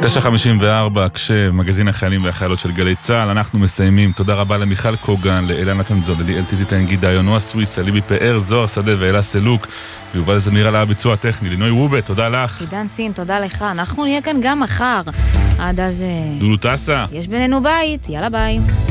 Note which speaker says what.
Speaker 1: 9:54, כשמגזין החיילים והחיילות של גלי צהל, אנחנו מסיימים. תודה רבה למיכל קוגן, לאלן נתנזון, לליאל טיזיטן, גידה נועה סוויסה, ליבי פאר, זוהר שדה ואלה סלוק, ויובל זמיר על הביצוע הטכני, לינוי רובה, תודה לך.
Speaker 2: עידן סין, תודה לך. אנחנו נהיה כאן גם מחר. עד אז...
Speaker 1: דודו טסה.
Speaker 2: יש בינינו בית, יאללה ביי.